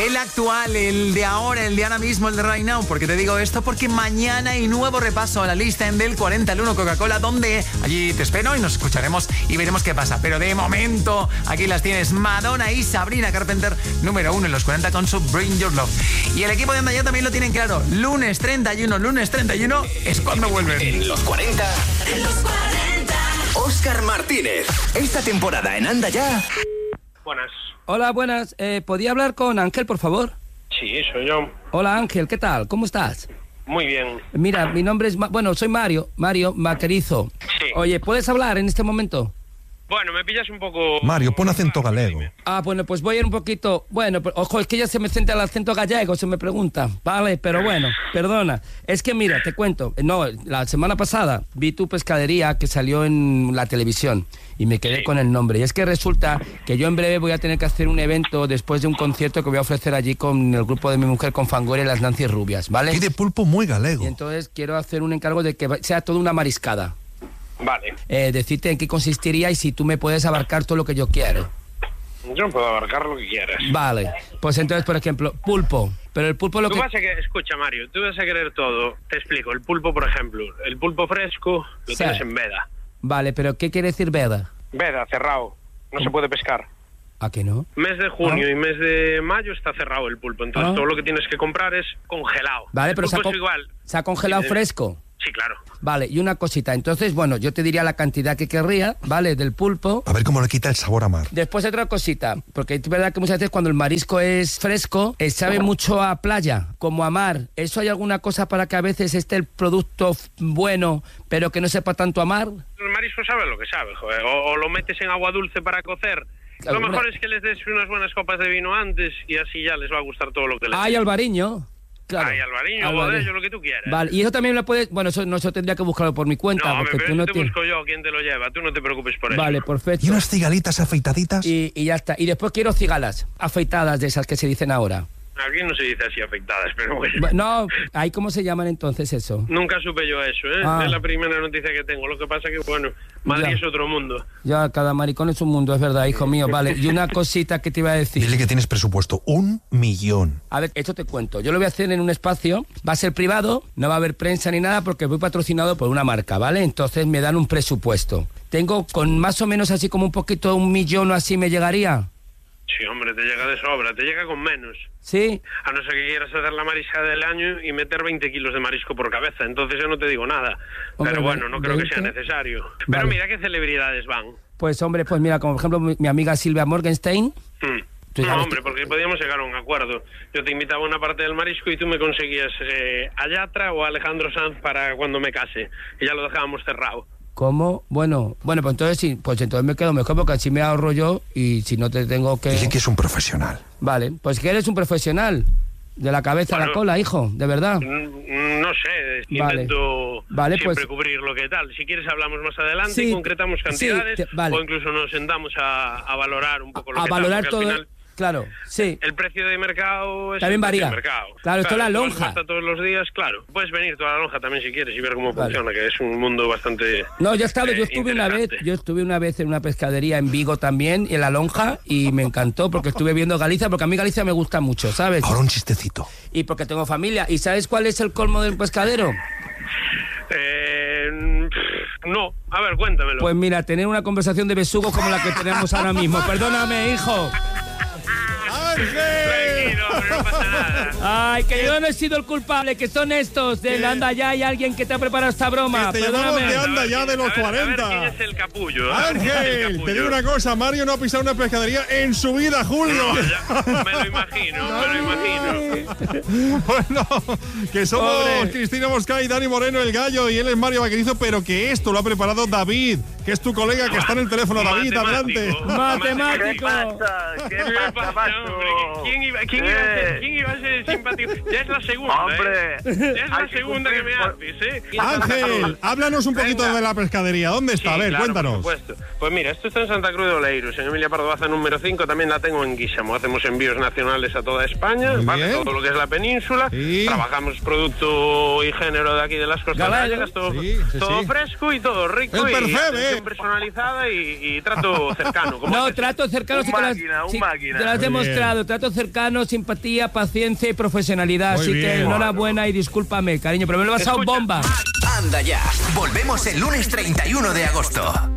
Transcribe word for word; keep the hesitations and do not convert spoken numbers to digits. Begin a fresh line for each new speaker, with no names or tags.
El actual, el de ahora, el de ahora mismo, el de right now. ¿Por qué te digo esto? Porque mañana hay nuevo repaso a la lista en Del cuarenta al uno Coca-Cola, donde allí te espero y nos escucharemos y veremos qué pasa. Pero de momento, aquí las tienes Madonna y Sabrina Carpenter, número uno en los cuarenta con su Bring Your Love. Y el equipo de Anda Ya también lo tienen claro. Lunes treinta y uno, lunes treinta y uno es cuando vuelven.
En los cuarenta. En los cuarenta. Óscar Martínez. Esta temporada en Anda Ya.
Buenas.
Hola, buenas. Eh, ¿Podría hablar con Ángel, por favor?
Sí, soy yo.
Hola, Ángel, ¿qué tal? ¿Cómo estás?
Muy bien.
Mira, mi nombre es... Ma- bueno, soy Mario, Mario Vaquerizo.
Sí.
Oye, ¿puedes hablar en este momento?
Bueno, me pillas un poco...
Mario, pon acento galego.
Ah, bueno, pues voy a ir un poquito... Bueno, pero, ojo, es que ya se me centra el acento gallego, se me pregunta. Vale, pero bueno, perdona. Es que mira, te cuento. No, la semana pasada vi tu pescadería que salió en la televisión y me quedé
Sí.
con el nombre. Y es que resulta que yo en breve voy a tener que hacer un evento después de un concierto que voy a ofrecer allí con el grupo de mi mujer, con Fangoria y las Nancy Rubias, ¿vale?
Pide pulpo muy galego.
Y entonces quiero hacer un encargo de que sea toda una mariscada.
Vale.
Eh, decirte en qué consistiría y si tú me puedes abarcar todo lo que yo quiero.
Yo puedo abarcar lo que quieras.
Vale, pues entonces, por ejemplo, pulpo. Pero el pulpo lo
Tú
que...
vas a que... Escucha, Mario, tú vas a querer todo. Te explico. El pulpo, por ejemplo. El pulpo fresco lo
Sí.
tienes en veda.
Vale, pero ¿qué quiere decir veda?
Veda, cerrado. No se puede pescar.
¿A qué no?
Mes de junio
Ah.
y mes de mayo está cerrado el pulpo. Entonces
Ah.
todo lo que tienes que comprar es congelado.
Vale, pero
el
se ha,
pulpo
con-
es igual.
se ha congelado
Sí,
fresco.
Sí, claro.
Vale, y una cosita. Entonces, bueno, yo te diría la cantidad que querría, ¿vale? Del pulpo.
A ver cómo le quita el sabor a mar.
Después otra cosita, porque es verdad que muchas veces cuando el marisco es fresco, eh, sabe mucho a playa, como a mar. ¿Eso hay alguna cosa para que a veces esté el producto f- bueno, pero que no sepa tanto a mar?
El marisco sabe lo que sabe, joder. O, o lo metes en agua dulce para cocer.
Claro,
Lo mejor
hombre.
es que les des unas buenas copas de vino antes y así ya les va a gustar todo lo que les
Ay, Albariño. Claro.
Ay, Albariño,
Albariño.
Bodello, lo que tú quieras.
Vale, y eso también lo puedes... Bueno, eso no, eso tendría que buscarlo por mi cuenta,
No, hombre,
porque
pero
tú
eso
no
te
tienes...
busco yo quién te lo lleva. Tú no te preocupes por eso.
Vale, perfecto.
¿Y unas cigalitas afeitaditas?
Y, y ya está. Y después quiero cigalas afeitadas de esas que se dicen ahora.
Aquí no se dice así afectadas, pero bueno.
Bu- No, ¿ahí cómo se llaman entonces eso?
Nunca supe yo eso, ¿eh?
Ah.
Es la primera noticia que tengo. Lo que pasa que, bueno, Madrid
Ya.
es otro mundo.
Ya, cada maricón es un mundo, es verdad, hijo mío. Vale, y una cosita que te iba a decir.
Dile que tienes presupuesto un millón.
A ver, esto te cuento. Yo lo voy a hacer en un espacio, va a ser privado, no va a haber prensa ni nada porque voy patrocinado por una marca, ¿vale? Entonces me dan un presupuesto. Tengo con más o menos así como un poquito, un millón o así me llegaría.
Sí, hombre, te llega de sobra. Te llega con menos.
¿Sí?
A no ser que quieras hacer la marisca del año y meter veinte kilos de marisco por cabeza. Entonces yo no te digo nada.
Hombre,
Pero bueno, no creo que sea
veinte.
necesario. Pero
Vale.
mira qué celebridades van.
Pues hombre, pues mira, como por ejemplo mi, mi amiga Silvia Morgenstein.
Hmm.
Tú
No,
sabes
hombre,
que-
porque podíamos llegar a un acuerdo. Yo te invitaba a una parte del marisco y tú me conseguías eh, a Yatra o a Alejandro Sanz para cuando me case. Y ya lo dejábamos cerrado.
¿Cómo? Bueno, bueno, pues entonces sí, pues entonces me quedo mejor porque así me ahorro yo y si no te tengo que...
Dile que es un profesional.
Vale, pues que eres un profesional. De la cabeza a la
Bueno.
cola, hijo, de verdad.
Mm, No sé,
Vale.
intento
Vale,
siempre
pues-
cubrir lo que tal. Si quieres hablamos más adelante
Sí,
y concretamos
sí,
cantidades
te- vale.
o incluso nos sentamos a, a valorar un poco lo
A
que tal,
valorar
porque
todo...
al final
Claro, sí.
el precio de mercado es
También
el precio
varía.
de mercado.
Claro, esto es la
tú vas
lonja.
hasta todos los días, claro. Puedes venir toda la lonja también si quieres y ver cómo
Vale.
funciona, que es un mundo bastante...
No, yo he estado,
eh,
yo estuve una vez,
interesante.
yo estuve una vez en una pescadería en Vigo también, en La Lonja, y me encantó porque estuve viendo Galicia, porque a mí Galicia me gusta mucho, ¿sabes?
Ahora un chistecito.
Y porque tengo familia. ¿Y sabes cuál es el colmo del pescadero?
Eh, pff, no, a ver, cuéntamelo.
Pues mira, tener una conversación de besugos como la que tenemos ahora mismo. Perdóname, hijo.
Tranquilo, pero no pasa nada.
Ay, que yo no he sido el culpable, que son estos del Anda Ya, hay alguien que te ha preparado esta broma.
Que te llamamos
Perdóname.
de Anda Ya de los
A ver, a ver
cuarenta.
quién es el capullo. a ver quién es el
Ángel,
capullo.
te digo una cosa, Mario no ha pisado una pescadería en su vida, Julio.
No, ya, me lo imagino, me lo imagino.
Bueno, que somos
Pobre.
Cristina Mosca y Dani Moreno, el gallo, y él es Mario Vaquerizo, pero que esto lo ha preparado David, que es tu colega que está en el teléfono. David, adelante.
Matemático.
¿Qué
¿Qué
pasa,
pasa,
macho?
hombre? ¿Quién iba, quién, iba a ser, ¿Quién iba a ser el simpático? Ya es la segunda,
Hombre,
¿eh? Ya es la
hay que
segunda que me
cumplir por-
haces, ¿eh?
Ángel, háblanos un poquito
Venga.
de la pescadería. ¿Dónde está?
Sí,
a ver,
claro,
cuéntanos.
por supuesto. Pues mira, esto está en Santa Cruz de Oleiros, en Emilia Pardo Baza número cinco, también la tengo en Guíxamo. Hacemos envíos nacionales a toda España,
Muy
¿vale?
bien.
Todo lo que es la península.
Sí.
Trabajamos producto y género de aquí de las costas
Galego.
gallegas, todo,
Sí, sí,
todo
sí.
fresco y todo rico.
El
y
percebe.
atención personalizada y, y trato cercano. como
No,
haces.
trato cercano,
Un
sí que lo has-
máquina, un
sí,
máquina.
te lo has
Muy
demostrado. Trato cercano, simpatía, paciencia y profesionalidad.
Muy
Así
bien.
que enhorabuena y discúlpame, cariño, pero me lo he pasado
Escucha.
bomba.
Anda ya. Volvemos el lunes treinta y uno de agosto.